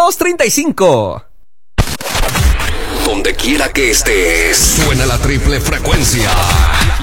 2235. Donde quiera que estés, suena la triple frecuencia.